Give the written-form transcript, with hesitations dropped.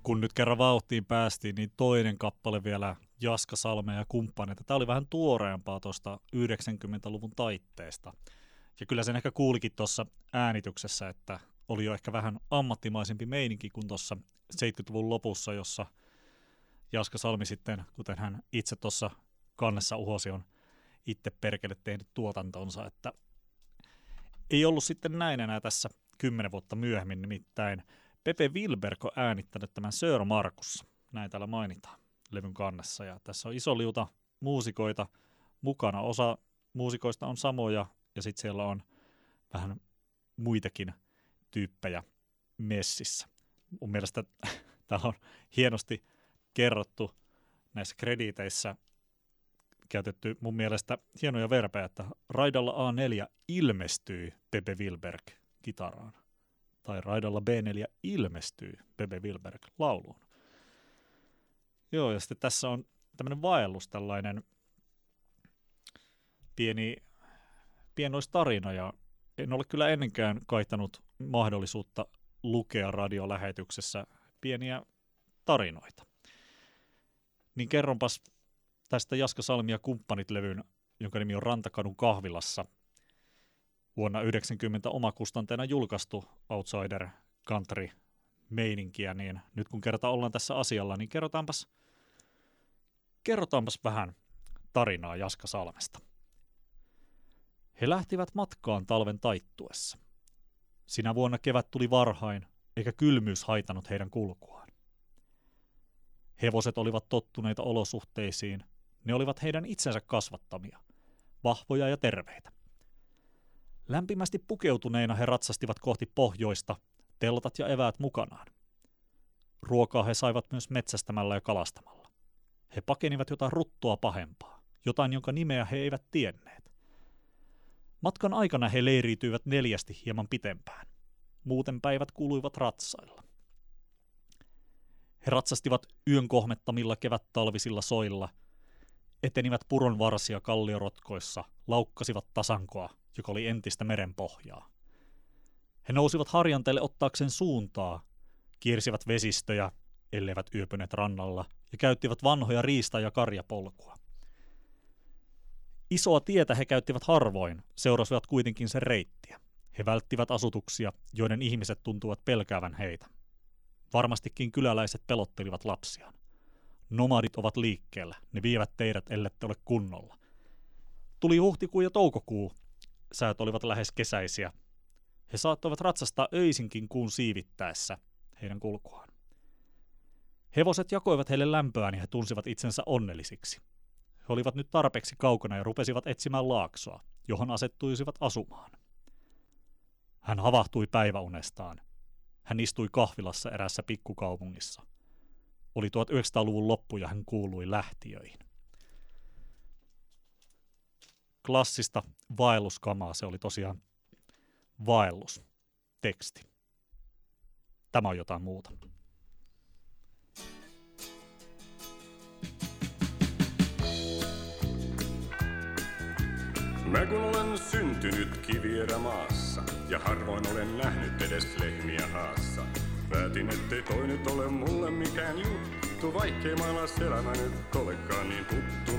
kun nyt kerran vauhtiin päästiin, niin toinen kappale vielä Jaska Salmea ja kumppaneita. Tämä oli vähän tuoreempaa tuosta 90-luvun taitteesta. Ja kyllä sen ehkä kuulikin tuossa äänityksessä, että oli jo ehkä vähän ammattimaisempi meininki kuin tuossa 70-luvun lopussa, jossa Jaska Salmi sitten, kuten hän itse tuossa kannessa uhosi, on itse perkele tehnyt tuotantonsa, että ei ollut sitten näin enää tässä 10 vuotta myöhemmin, nimittäin Pepe Wilberg on äänittänyt tämän Sir Markus, näin täällä mainitaan levyn kannessa, ja tässä on iso liuta muusikoita mukana, osa muusikoista on samoja, ja sitten siellä on vähän muitakin tyyppejä messissä. Mun mielestä täällä on hienosti kerrottu näissä krediiteissä, käytetty mun mielestä hienoja verbejä, että raidalla A4 ilmestyy Pepe Wilberg kitaraan. Tai raidalla B4 ilmestyy Pepe Wilberg lauluun. Joo, ja sitten tässä on tämmöinen vaellus, tällainen pienoistarina, ja en ole kyllä ennenkään kaihtanut mahdollisuutta lukea radiolähetyksessä pieniä tarinoita. Niin kerronpas tästä Jaska Salmi ja kumppanit-levyn, jonka nimi on Rantakadun kahvilassa, vuonna 1990 omakustanteena julkaistu Outsider Country-meininkiä, niin nyt kun kertaan ollaan tässä asialla, niin kerrotaanpas vähän tarinaa Jaska Salmesta. He lähtivät matkaan talven taittuessa. Sinä vuonna kevät tuli varhain, eikä kylmyys haitanut heidän kulkuaan. Hevoset olivat tottuneita olosuhteisiin, ne olivat heidän itsensä kasvattamia, vahvoja ja terveitä. Lämpimästi pukeutuneina he ratsastivat kohti pohjoista, teltat ja eväät mukanaan. Ruokaa he saivat myös metsästämällä ja kalastamalla. He pakenivat jotain ruttoa pahempaa, jotain jonka nimeä he eivät tienneet. Matkan aikana he leiriytyivät 4 hieman pitempään. Muuten päivät kuluivat ratsailla. He ratsastivat yön kohmettamilla kevättalvisilla soilla, etenivät puron varsia kalliorotkoissa, laukkasivat tasankoa, joka oli entistä merenpohjaa. He nousivat harjanteelle ottaakseen suuntaa, kiersivät vesistöjä, elleivät yöpyneet rannalla, ja käyttivät vanhoja riista- ja karjapolkua. Isoa tietä he käyttivät harvoin, seurasivat kuitenkin sen reittiä. He välttivät asutuksia, joiden ihmiset tuntuvat pelkäävän heitä. Varmastikin kyläläiset pelottelivat lapsiaan. Nomadit ovat liikkeellä, ne vievät teidät, ellette ole kunnolla. Tuli huhtikuu ja toukokuu, säät olivat lähes kesäisiä. He saattoivat ratsastaa öisinkin kuun siivittäessä heidän kulkuaan. Hevoset jakoivat heille lämpöään ja he tunsivat itsensä onnellisiksi. He olivat nyt tarpeeksi kaukana ja rupesivat etsimään laaksoa, johon asettuisivat asumaan. Hän havahtui päiväunestaan. Hän istui kahvilassa erässä pikkukaupungissa. Oli 1900-luvun loppu ja hän kuului lähtiöihin. Klassista vaelluskamaa, se oli tosiaan vaellusteksti. Tämä on jotain muuta. Mä kun olen syntynyt kivierämaassa ja harvoin olen nähnyt edes lehmiä haassa. Päätin, ettei toi nyt ole mulle mikään juttu, vaikkei maalas elämä nyt olekaan niin tuttu.